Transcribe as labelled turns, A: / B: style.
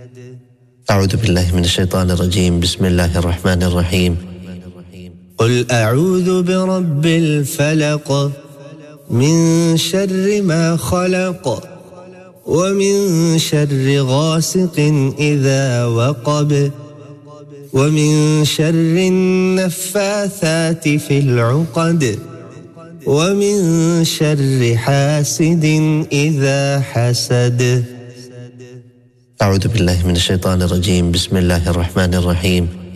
A: أعوذ بالله من الشيطان الرجيم. بسم الله الرحمن الرحيم. قل أعوذ برب الفلق من شر ما خلق ومن شر غاسق إذا وقب ومن شر النفاثات في العقد ومن شر حاسد إذا حسد. أعوذ بالله من الشيطان الرجيم. بسم الله الرحمن الرحيم.